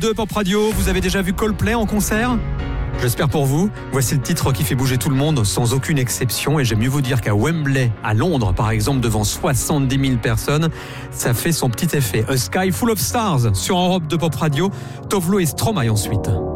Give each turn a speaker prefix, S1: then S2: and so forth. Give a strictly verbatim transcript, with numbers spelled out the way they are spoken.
S1: deux Pop Radio. Vous avez déjà vu Coldplay en concert ? J'espère pour vous. Voici le titre qui fait bouger tout le monde sans aucune exception. Et j'aime mieux vous dire qu'à Wembley, à Londres par exemple, devant soixante-dix mille personnes, ça fait son petit effet. A Sky Full of Stars sur Europe deux Pop Radio. Tovlo et Stromae ensuite.